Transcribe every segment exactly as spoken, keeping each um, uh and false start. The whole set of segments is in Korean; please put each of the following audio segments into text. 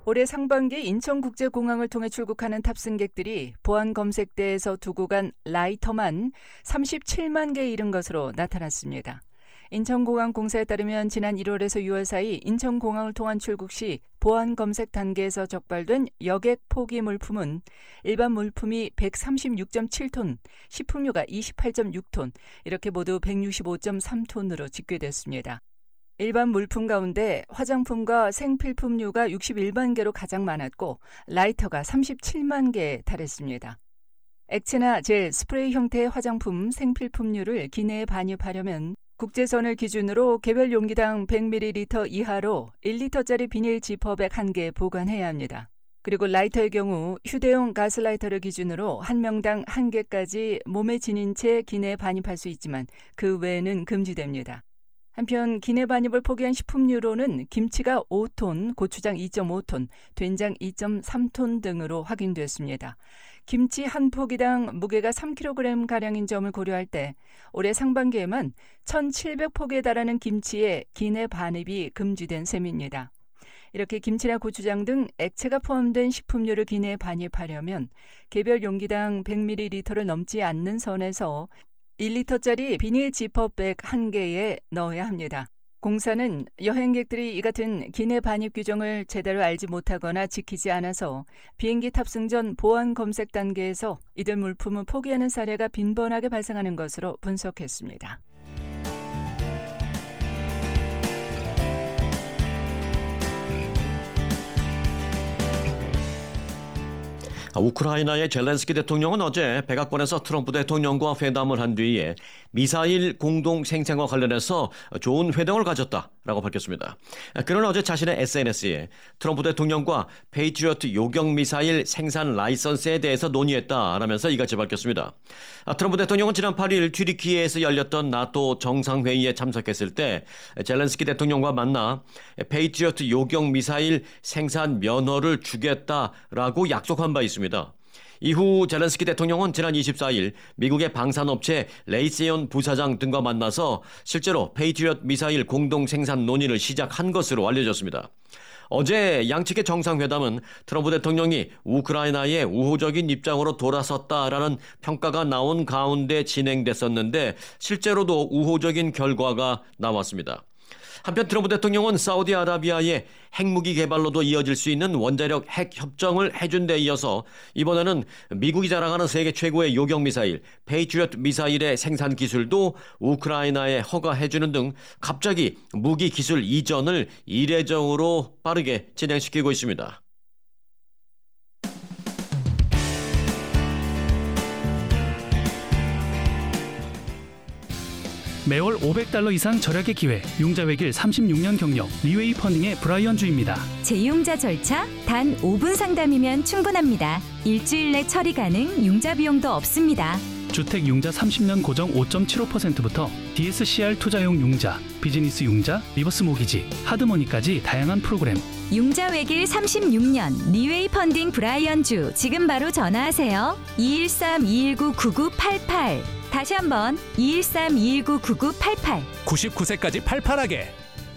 올해 상반기 인천국제공항을 통해 출국하는 탑승객들이 보안 검색대에서 두고 간 라이터만 삼십칠만 개에 이른 것으로 나타났습니다. 인천공항 공사에 따르면 지난 일월에서 유월 사이 인천공항을 통한 출국 시 보안 검색 단계에서 적발된 여객 포기 물품은 일반 물품이 백삼십육 점 칠 톤, 식품류가 이십팔 점 육 톤, 이렇게 모두 백육십오 점 삼 톤으로 집계됐습니다. 일반 물품 가운데 화장품과 생필품류가 육십일만 개로 가장 많았고 라이터가 삼십칠만 개에 달했습니다. 액체나 젤, 스프레이 형태의 화장품, 생필품류를 기내에 반입하려면 국제선을 기준으로 개별 용기당 백 밀리리터 이하로 일 리터짜리 비닐 지퍼백 한 개 보관해야 합니다. 그리고 라이터의 경우 휴대용 가스라이터를 기준으로 한 명당 한 개까지 몸에 지닌 채 기내에 반입할 수 있지만 그 외에는 금지됩니다. 한편 기내 반입을 포기한 식품류로는 김치가 오 톤, 고추장 이 점 오 톤, 된장 이 점 삼 톤 등으로 확인됐습니다. 김치 한 포기당 무게가 삼 킬로그램가량인 점을 고려할 때 올해 상반기에만 천칠백 포기에 달하는 김치의 기내 반입이 금지된 셈입니다. 이렇게 김치나 고추장 등 액체가 포함된 식품류를 기내에 반입하려면 개별 용기당 백 밀리리터를 넘지 않는 선에서 일 리터짜리 비닐 지퍼백 한 개에 넣어야 합니다. 공사는 여행객들이 이 같은 기내 반입 규정을 제대로 알지 못하거나 지키지 않아서 비행기 탑승 전 보안 검색 단계에서 이들 물품을 포기하는 사례가 빈번하게 발생하는 것으로 분석했습니다. 우크라이나의 젤렌스키 대통령은 어제 백악관에서 트럼프 대통령과 회담을 한 뒤에 미사일 공동 생산과 관련해서 좋은 회동을 가졌다라고 밝혔습니다. 그는 어제 자신의 에스엔에스에 트럼프 대통령과 페이트리어트 요격 미사일 생산 라이선스에 대해서 논의했다라면서 이같이 밝혔습니다. 트럼프 대통령은 지난 팔 일 튀르키예에서 열렸던 나토 정상회의에 참석했을 때 젤렌스키 대통령과 만나 페이트리어트 요격 미사일 생산 면허를 주겠다라고 약속한 바 있습니다. 이후 젤렌스키 대통령은 지난 이십사 일 미국의 방산업체 레이세온 부사장 등과 만나서 실제로 페이트리엇 미사일 공동 생산 논의를 시작한 것으로 알려졌습니다. 어제 양측의 정상회담은 트럼프 대통령이 우크라이나의 우호적인 입장으로 돌아섰다라는 평가가 나온 가운데 진행됐었는데 실제로도 우호적인 결과가 나왔습니다. 한편 트럼프 대통령은 사우디아라비아의 핵무기 개발로도 이어질 수 있는 원자력 핵 협정을 해준 데 이어서 이번에는 미국이 자랑하는 세계 최고의 요격미사일 페이트리엇 미사일의 생산 기술도 우크라이나에 허가해주는 등 갑자기 무기 기술 이전을 이례적으로 빠르게 진행시키고 있습니다. 매월 오백 달러 이상 절약의 기회, 융자 외길 삼십육 년 경력, 리웨이 펀딩의 브라이언 주입니다. 재융자 절차 단 오 분 상담이면 충분합니다. 일주일 내 처리 가능, 융자 비용도 없습니다. 주택 융자 삼십 년 고정 오 점 칠오 퍼센트부터 디에스씨알 투자용 융자, 비즈니스 융자, 리버스 모기지, 하드머니까지 다양한 프로그램. 융자 외길 삼십육 년, 리웨이 펀딩 브라이언 주, 지금 바로 전화하세요. 이일삼 이일구 구구팔팔. 다시 한번 이일삼 이일구 구구팔팔. 구십구 세까지 팔팔하게.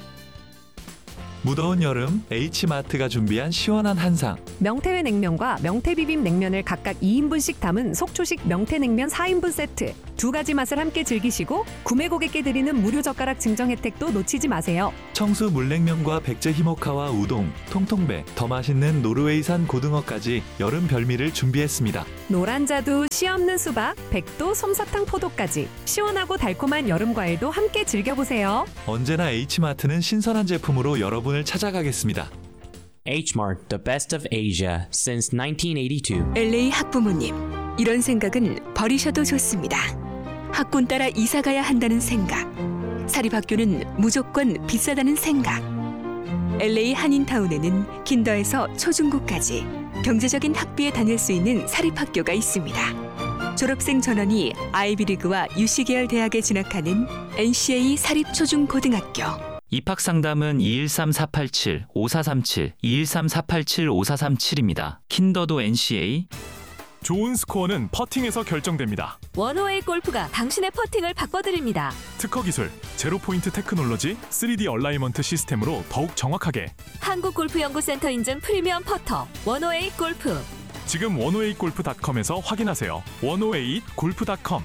무더운 여름 H마트가 준비한 시원한 한상. 명태회 냉면과 명태비빔 냉면을 각각 이 인분씩 담은 속초식 명태냉면 사 인분 세트. 두 가지 맛을 함께 즐기시고 구매 고객께 드리는 무료 젓가락 증정 혜택도 놓치지 마세요. 청수 물냉면과 백제 히모카와 우동, 통통배, 더 맛있는 노르웨이산 고등어까지 여름 별미를 준비했습니다. 노란 자두, 씨 없는 수박, 백도, 솜사탕 포도까지 시원하고 달콤한 여름 과일도 함께 즐겨보세요. 언제나 H마트는 신선한 제품으로 여러분을 찾아가겠습니다. H-Mart, the best of Asia since nineteen eighty-two. 엘에이 학부모님, 이런 생각은 버리셔도 좋습니다. 학군 따라 이사가야 한다는 생각, 사립학교는 무조건 비싸다는 생각. 엘에이 한인타운에는 킨더에서 초중고까지 경제적인 학비에 다닐 수 있는 사립학교가 있습니다. 졸업생 전원이 아이비리그와 유씨 계열 대학에 진학하는 엔씨에이 사립초중고등학교. 입학상담은 이일삼 사팔칠 오사삼칠, 이일삼 사팔칠 오사삼칠입니다. 킨더도 엔씨에이, 좋은 스코어는 퍼팅에서 결정됩니다. 원오에이 골프가 당신의 퍼팅을 바꿔드립니다. 특허 기술, 제로포인트 테크놀로지, 쓰리디 얼라이먼트 시스템으로 더욱 정확하게. 한국골프연구센터 인증 프리미엄 퍼터 원오에이 골프. 지금 원오에잇 골프 닷컴에서 확인하세요. 원오에잇 골프 닷컴.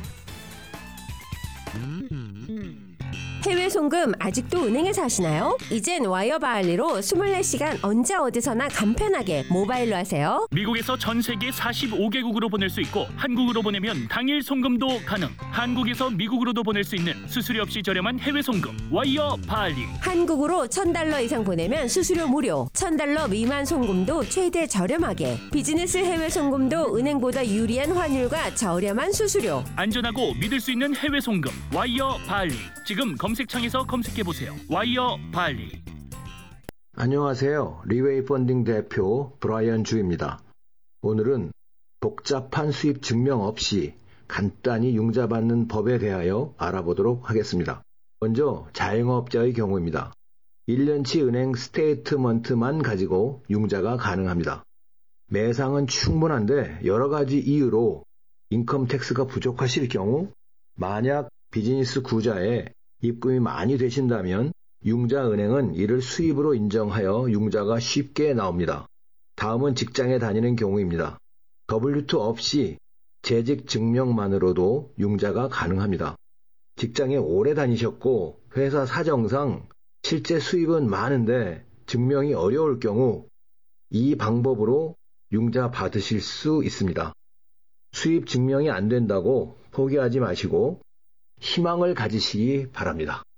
해외 송금 아직도 은행에서 하시나요? 이젠 와이어바할리로 이십사 시간 언제 어디서나 간편하게 모바일로 하세요. 미국에서 전 세계 사십오 개국으로 보낼 수 있고 한국으로 보내면 당일 송금도 가능. 한국에서 미국으로도 보낼 수 있는 수수료 없이 저렴한 해외 송금 와이어바할리. 한국으로 천 달러 이상 보내면 수수료 무료. 천 달러 미만 송금도 최대 저렴하게. 비즈니스 해외 송금도 은행보다 유리한 환율과 저렴한 수수료. 안전하고 믿을 수 있는 해외 송금 와이어바할리. 지금 검색창에서 검색해보세요. 와이어바할리. 안녕하세요. 리웨이 펀딩 대표 브라이언 주입니다. 오늘은 복잡한 수입 증명 없이 간단히 융자 받는 법에 대하여 알아보도록 하겠습니다. 먼저 자영업자의 경우입니다. 일 년치 은행 스테이트먼트만 가지고 융자가 가능합니다. 매상은 충분한데 여러 가지 이유로 인컴 텍스가 부족하실 경우, 만약 비즈니스 구자에 입금이 많이 되신다면 융자은행은 이를 수입으로 인정하여 융자가 쉽게 나옵니다. 다음은 직장에 다니는 경우입니다. 더블유 투 없이 재직 증명만으로도 융자가 가능합니다. 직장에 오래 다니셨고 회사 사정상 실제 수입은 많은데 증명이 어려울 경우 이 방법으로 융자 받으실 수 있습니다. 수입 증명이 안 된다고 포기하지 마시고 희망을 가지시기 바랍니다.